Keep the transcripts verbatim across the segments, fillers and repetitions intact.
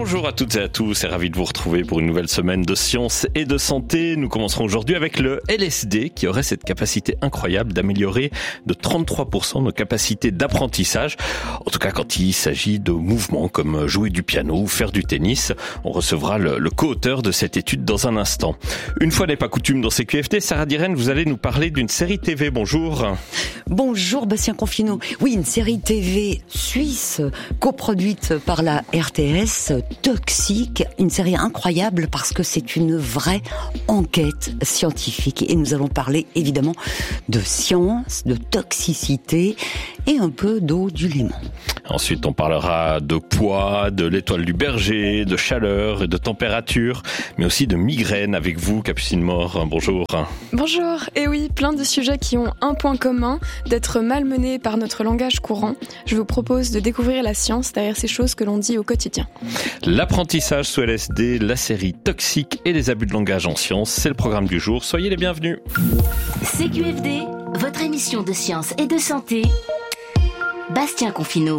Bonjour à toutes et à tous et ravi de vous retrouver pour une nouvelle semaine de sciences et de santé. Nous commencerons aujourd'hui avec le L S D qui aurait cette capacité incroyable d'améliorer de trente-trois pour cent nos capacités d'apprentissage. En tout cas quand il s'agit de mouvements comme jouer du piano ou faire du tennis. On recevra le, le co-auteur de cette étude dans un instant. Une fois n'est pas coutume dans C Q F T, Sarah Diren, vous allez nous parler d'une série T V. Bonjour. Bonjour Bastien Confineau. Oui, une série T V suisse coproduite par la R T S. Toxique, une série incroyable parce que c'est une vraie enquête scientifique et nous allons parler évidemment de science, de toxicité et un peu d'eau du Léman. Ensuite, on parlera de poids, de l'étoile du berger, de chaleur et de température, mais aussi de migraine avec vous, Capucine Mort. Bonjour. Bonjour. Et oui, plein de sujets qui ont un point commun, d'être malmenés par notre langage courant. Je vous propose de découvrir la science derrière ces choses que l'on dit au quotidien. L'apprentissage sous L S D, la série Toxique et les abus de langage en sciences, c'est le programme du jour. Soyez les bienvenus. C Q F D, votre émission de science et de santé. Bastien Confineau.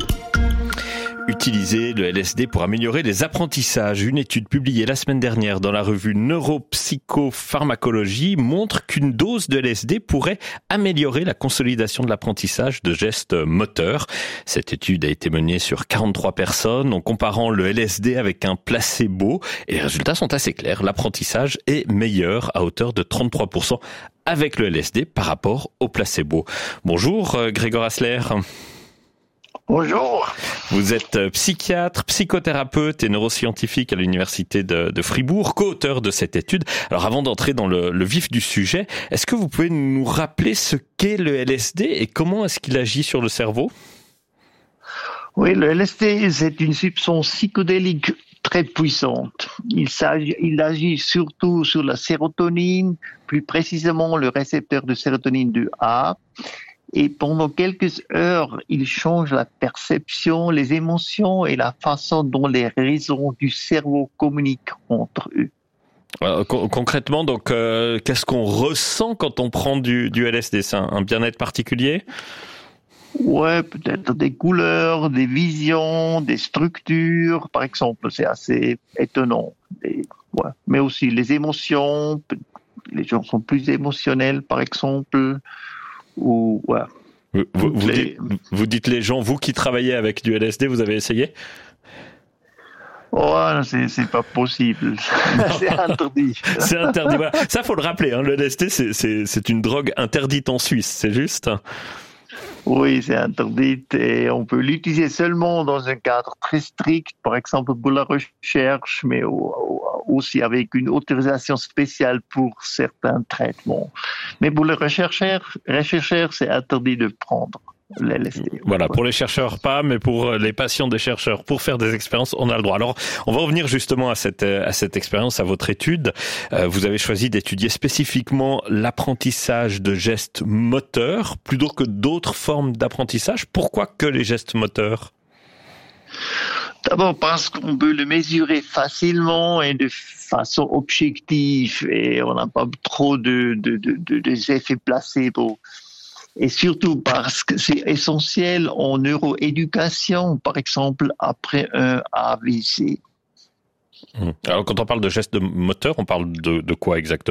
Utiliser le L S D pour améliorer les apprentissages. Une étude publiée la semaine dernière dans la revue Neuropsychopharmacologie montre qu'une dose de L S D pourrait améliorer la consolidation de l'apprentissage de gestes moteurs. Cette étude a été menée sur quarante-trois personnes en comparant le L S D avec un placebo et les résultats sont assez clairs. L'apprentissage est meilleur à hauteur de trente-trois pour cent avec le L S D par rapport au placebo. Bonjour Grégoire Asler. Bonjour. Vous êtes psychiatre, psychothérapeute et neuroscientifique à l'université de, de Fribourg, co-auteur de cette étude. Alors avant d'entrer dans le, le vif du sujet, est-ce que vous pouvez nous rappeler ce qu'est le L S D et comment est-ce qu'il agit sur le cerveau ? Oui, le L S D, c'est une substance psychédélique très puissante. Il, s'agit, il agit surtout sur la sérotonine, plus précisément le récepteur de sérotonine du A. Et pendant quelques heures, il change la perception, les émotions et la façon dont les réseaux du cerveau communiquent entre eux. Alors, con- concrètement, donc, euh, qu'est-ce qu'on ressent quand on prend du, du L S D ? C'est un, un bien-être particulier ? Ouais, peut-être des couleurs, des visions, des structures, par exemple, c'est assez étonnant. Et, ouais. Mais aussi les émotions, les gens sont plus émotionnels, par exemple. Ou, ouais. Vous, vous, vous, les... dites, vous dites les gens, vous qui travaillez avec du L S D, vous avez essayé ? Oh, non, c'est, c'est pas possible. C'est interdit. C'est interdit, voilà. Ça, faut le rappeler, hein. Le L S D, c'est, c'est, c'est une drogue interdite en Suisse, c'est juste ? Oui, c'est interdit et on peut l'utiliser seulement dans un cadre très strict, par exemple pour la recherche, mais aussi avec une autorisation spéciale pour certains traitements. Mais pour les chercheurs, les chercheurs, c'est interdit de prendre l'L S D. Voilà, pour les chercheurs pas, mais pour les patients des chercheurs, pour faire des expériences, on a le droit. Alors, on va revenir justement à cette à cette expérience, à votre étude. Euh, vous avez choisi d'étudier spécifiquement l'apprentissage de gestes moteurs plutôt que d'autres formes d'apprentissage. Pourquoi que les gestes moteurs ? D'abord parce qu'on peut le mesurer facilement et de façon objective et on n'a pas trop de de de, de des effets placebo. Et surtout parce que c'est essentiel en neuroéducation, par exemple après un A V C. Alors quand on parle de gestes moteurs, on parle de, de quoi exactement ?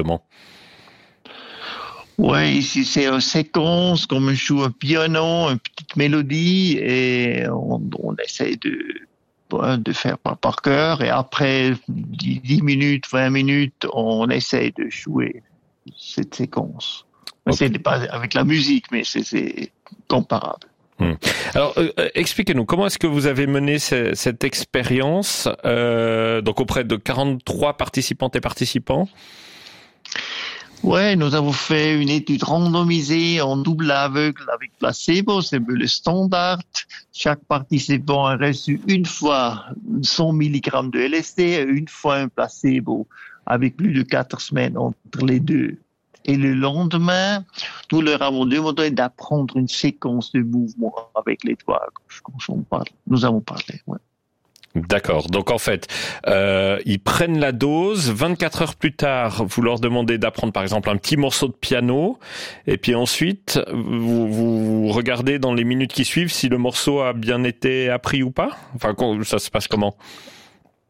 Oui, ici c'est une séquence, comme on joue un piano, une petite mélodie, et on, on essaie de, de faire par, par cœur, et après dix minutes, vingt minutes, on essaie de jouer cette séquence. Okay. C'est pas avec la musique, mais c'est, c'est comparable. Hum. Alors, euh, expliquez-nous, comment est-ce que vous avez mené ce, cette expérience euh, donc auprès de quarante-trois participantes et participants ? Ouais, nous avons fait une étude randomisée en double aveugle avec placebo, c'est le standard. Chaque participant a reçu une fois cent milligrammes de L S D et une fois un placebo, avec plus de quatre semaines entre les deux. Et le lendemain, nous leur avons demandé d'apprendre une séquence de mouvements avec les doigts. Nous avons parlé, ouais. D'accord. Donc en fait, euh, ils prennent la dose. vingt-quatre heures plus tard, vous leur demandez d'apprendre par exemple un petit morceau de piano. Et puis ensuite, vous, vous regardez dans les minutes qui suivent si le morceau a bien été appris ou pas. Enfin, ça se passe comment ?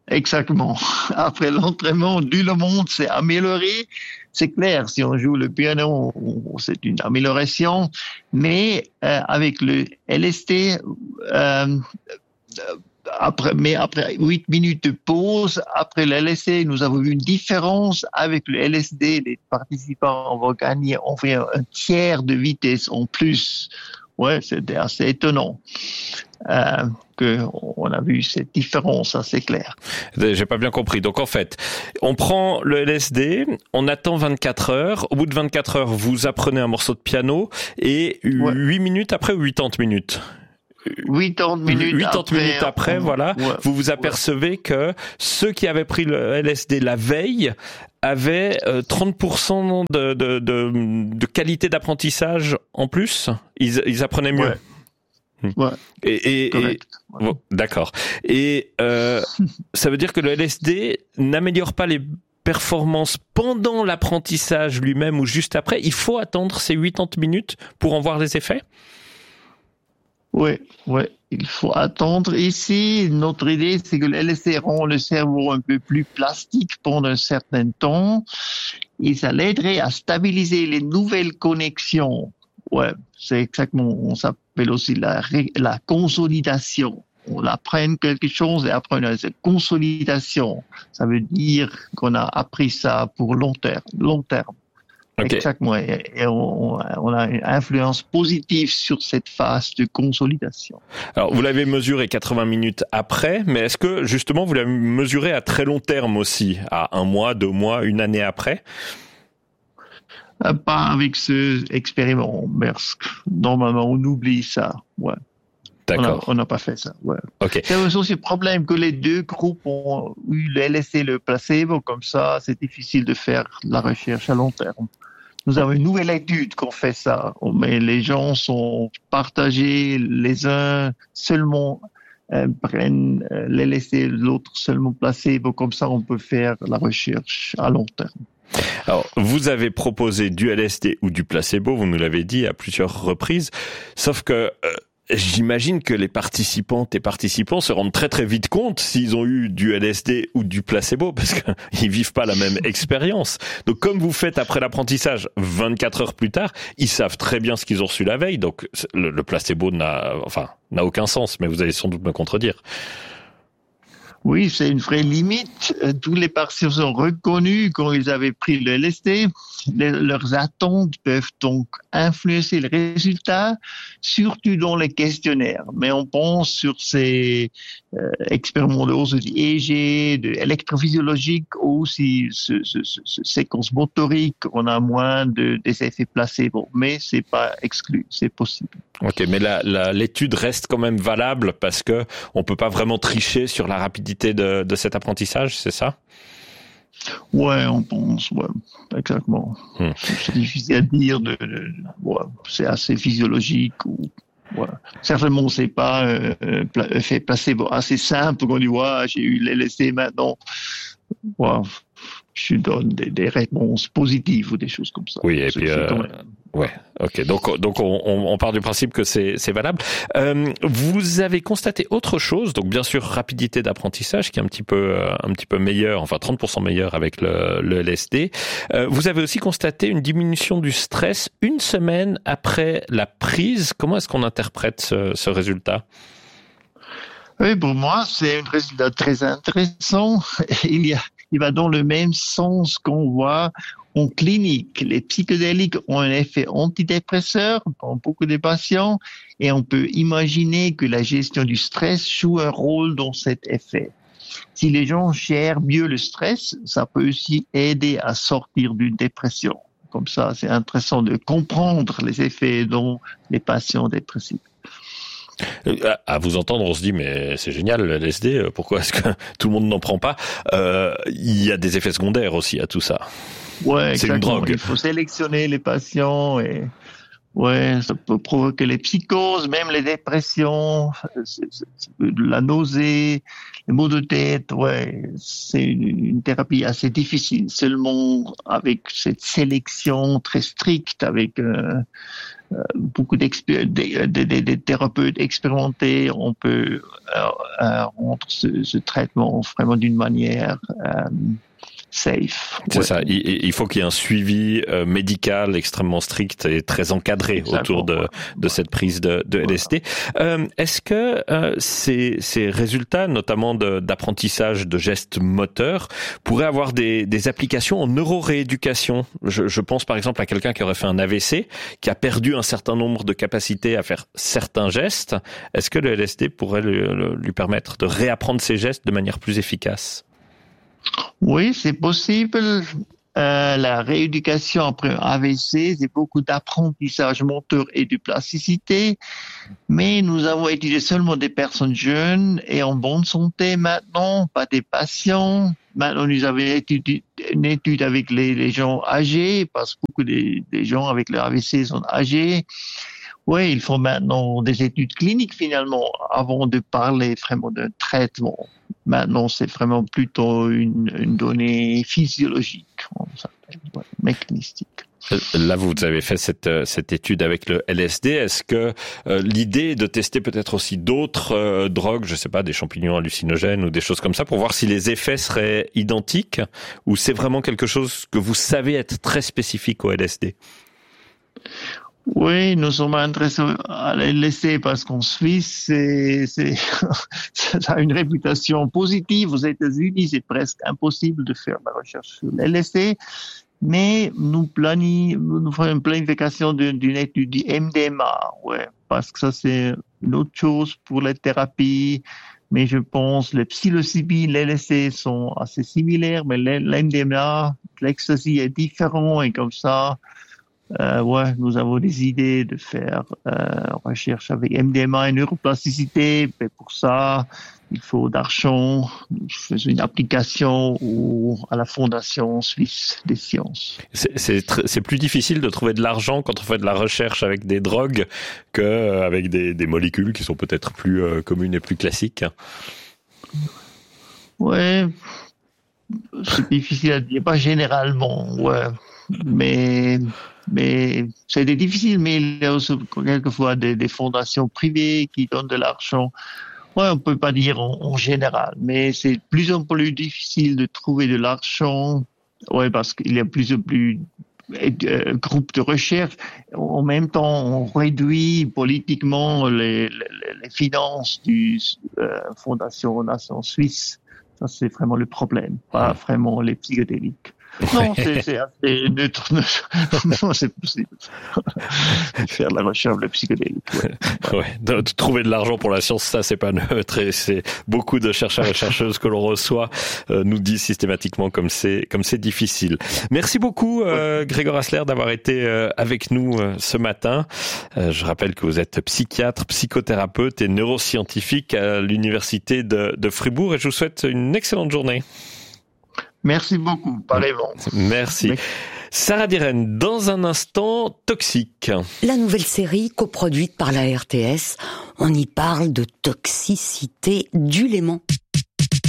Exactement. Après l'entraînement, tout le monde s'est amélioré. C'est clair, si on joue le piano, c'est une amélioration. Mais euh, avec le L S D, euh, après, mais après huit minutes de pause, après le L S D, nous avons vu une différence. Avec le L S D, les participants vont gagner environ un tiers de vitesse en plus. Ouais, c'était assez étonnant euh, qu'on a vu cette différence, assez claire. J'ai pas bien compris. Donc en fait, on prend le L S D, on attend vingt-quatre heures. Au bout de vingt-quatre heures, vous apprenez un morceau de piano et ouais. huit minutes après ou quatre-vingts minutes quatre-vingts minutes quatre-vingts après, minutes après, on... voilà, ouais. vous vous apercevez ouais. que ceux qui avaient pris le L S D la veille avaient euh, trente pour cent de, de, de, de qualité d'apprentissage en plus. Ils, ils apprenaient mieux. Ouais. Ouais. Et, et, et bon, d'accord. Et euh, ça veut dire que le L S D n'améliore pas les performances pendant l'apprentissage lui-même ou juste après. Il faut attendre ces quatre-vingts minutes pour en voir les effets. Oui, oui, il faut attendre. Ici, notre idée, c'est que le L S D rend le cerveau un peu plus plastique pendant un certain temps et ça l'aiderait à stabiliser les nouvelles connexions. Ouais, c'est exactement, on s'appelle aussi la, la consolidation. On apprend quelque chose et après on a cette consolidation. Ça veut dire qu'on a appris ça pour long terme, long terme. Okay. Exactement. Et on, on a une influence positive sur cette phase de consolidation. Alors, vous l'avez mesuré quatre-vingts minutes après, mais est-ce que, justement, vous l'avez mesuré à très long terme aussi, à un mois, deux mois, une année après? Pas avec ce expériment, parce que normalement, on oublie ça. Ouais. D'accord. On n'a pas fait ça. Ouais. Okay. C'est aussi le problème que les deux groupes ont eu le L S D et le placebo, comme ça, c'est difficile de faire la recherche à long terme. Nous avons une nouvelle étude qu'on fait ça, mais les gens sont partagés, les uns seulement euh, prennent euh, l'L S D, l'autre seulement placebo, comme ça on peut faire la recherche à long terme. Alors, vous avez proposé du L S D ou du placebo, vous nous l'avez dit à plusieurs reprises, sauf que euh, j'imagine que les participantes et participants se rendent très très vite compte s'ils ont eu du L S D ou du placebo, parce qu'ils vivent pas la même expérience. Donc comme vous faites après l'apprentissage vingt-quatre heures plus tard, ils savent très bien ce qu'ils ont reçu la veille, donc le, le placebo n'a, enfin, n'a aucun sens, mais vous allez sans doute me contredire. Oui, c'est une vraie limite. Tous les participants ont reconnu quand ils avaient pris le L S D. Les, leurs attentes peuvent donc influencer le résultat, surtout dans les questionnaires. Mais on pense sur ces euh, expériments de hausse de E E G, de électrophysiologique, aussi ce, ce, ce, ce séquence motorique, on a moins de, des effets placebo. Mais c'est pas exclu, c'est possible. Ok, mais la, la, l'étude reste quand même valable parce que on peut pas vraiment tricher sur la rapidité de, de cet apprentissage, c'est ça? Ouais, on pense, ouais, exactement. Hmm. C'est difficile à dire, de, de, ouais, c'est assez physiologique ou, ouais. Certainement, c'est pas euh, effet placebo assez simple qu'on dit, ouais, j'ai eu l'L S D maintenant, ouais, je donne des, des réponses positives ou des choses comme ça. Oui, et c'est, puis, euh, ouais, ok. Donc, donc on, on part du principe que c'est, c'est valable. Euh, vous avez constaté autre chose, donc bien sûr rapidité d'apprentissage qui est un petit peu, un petit peu meilleure, enfin trente pour cent meilleure avec le, le L S D. Euh, vous avez aussi constaté une diminution du stress une semaine après la prise. Comment est-ce qu'on interprète ce, ce résultat? Oui, pour moi, c'est un résultat très intéressant. Il y a, il va dans le même sens qu'on voit en clinique. Les psychédéliques ont un effet antidépresseur dans beaucoup de patients et on peut imaginer que la gestion du stress joue un rôle dans cet effet. Si les gens gèrent mieux le stress, ça peut aussi aider à sortir d'une dépression. Comme ça, c'est intéressant de comprendre les effets dans les patients dépressifs. À vous entendre, on se dit mais c'est génial le L S D, pourquoi est-ce que tout le monde n'en prend pas? euh, Il y a des effets secondaires aussi à tout ça. Ouais, c'est exactement. Une drogue. Il faut sélectionner les patients et Ouais, ça peut provoquer les psychoses, même les dépressions, c'est, c'est, c'est, la nausée, les maux de tête. Ouais, c'est une, une thérapie assez difficile. Seulement avec cette sélection très stricte, avec euh, euh, beaucoup d'expé- de, de, de, de thérapeutes expérimentés, on peut euh, euh, rendre ce, ce traitement vraiment d'une manière euh, safe. C'est ouais. ça. Il, il faut qu'il y ait un suivi euh, médical extrêmement strict et très encadré Exactement. autour de, de cette prise de, de L S D. Voilà. Euh, est-ce que euh, ces, ces résultats, notamment de, d'apprentissage de gestes moteurs, pourraient avoir des, des applications en neurorééducation ? je, je pense par exemple à quelqu'un qui aurait fait un A V C, qui a perdu un certain nombre de capacités à faire certains gestes. Est-ce que le L S D pourrait lui, lui permettre de réapprendre ces gestes de manière plus efficace ? Oui, c'est possible. Euh, la rééducation après un A V C, c'est beaucoup d'apprentissage moteur et de plasticité. Mais nous avons étudié seulement des personnes jeunes et en bonne santé maintenant, pas des patients. Maintenant, nous avons étudié, une étude avec les, les gens âgés, parce que beaucoup des, des gens avec le A V C sont âgés. Oui, il faut maintenant des études cliniques finalement avant de parler vraiment d'un traitement. Maintenant, c'est vraiment plutôt une, une donnée physiologique, on s'appelle, ouais, mécanistique. Là, vous avez fait cette, cette étude avec le L S D. Est-ce que euh, l'idée est de tester peut-être aussi d'autres euh, drogues, je sais pas, des champignons hallucinogènes ou des choses comme ça, pour voir si les effets seraient identiques, ou c'est vraiment quelque chose que vous savez être très spécifique au L S D ? Oui, nous sommes intéressés à les laisser parce qu'en Suisse, c'est, c'est, ça a une réputation positive. Aux États-Unis, c'est presque impossible de faire la recherche sur le L S D. Mais nous planifions, nous faisons une planification d'une, d'une étude du M D M A, ouais, parce que ça c'est une autre chose pour les thérapies. Mais je pense les psilocybine, les L S D sont assez similaires, mais l'M D M A, l'ecstasy est différent et comme ça. Euh, ouais, nous avons des idées de faire euh, recherche avec M D M A et neuroplasticité, mais pour ça, il faut d'argent. Je fais une application ou à la Fondation Suisse des Sciences. C'est, c'est, tr- c'est plus difficile de trouver de l'argent quand on fait de la recherche avec des drogues qu'avec des, des molécules qui sont peut-être plus euh, communes et plus classiques. Ouais, c'est difficile à dire, pas généralement, ouais, mais... Mais c'est difficile, mais il y a aussi quelquefois des, des fondations privées qui donnent de l'argent. Ouais, on peut pas dire en, en général, mais c'est de plus en plus difficile de trouver de l'argent. Ouais, parce qu'il y a plus en plus de groupes de recherche. En même temps, on réduit politiquement les, les, les finances du euh, Fondation Nation Suisse. Ça, c'est vraiment le problème, pas vraiment les psychédéliques. Non, c'est, c'est assez neutre. Non, c'est possible. Faire de la recherche de psychédélique. Ouais. Ouais. De, de trouver de l'argent pour la science, ça, c'est pas neutre. Et c'est beaucoup de chercheurs et chercheuses que l'on reçoit euh, nous disent systématiquement comme c'est, comme c'est difficile. Merci beaucoup, euh, Grégoire Hasler, d'avoir été euh, avec nous euh, ce matin. Euh, je rappelle que vous êtes psychiatre, psychothérapeute et neuroscientifique à l'université de, de Fribourg et je vous souhaite une excellente journée. Merci beaucoup, pareillement. Merci. Merci. Sarah Diren, dans un instant, Toxique. La nouvelle série coproduite par la R T S, on y parle de toxicité du léman.